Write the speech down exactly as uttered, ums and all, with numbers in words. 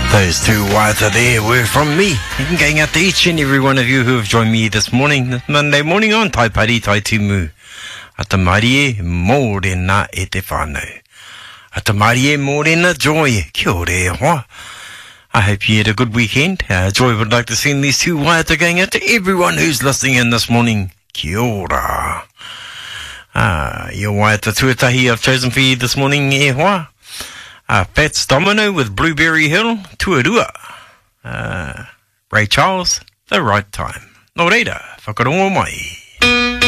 Those two words are there were from me. Going out to each and every one of you who have joined me this morning, this Monday morning on Tai Pari Tai Tumu. Ata marie mōrena e te whānau. Ata marie mōrena joy. Kia ore e hoa. I hope you had a good weekend. Uh, Joy would like to send these two waiata going out to everyone who's listening in this morning. Kia ora. Uh, your waiata tuatahi I've chosen for you this morning e hoa. Uh, Fats Domino with Blueberry Hill, Tuarua. Uh, Ray Charles, The Right Time. Nō reira, whakarongo mai.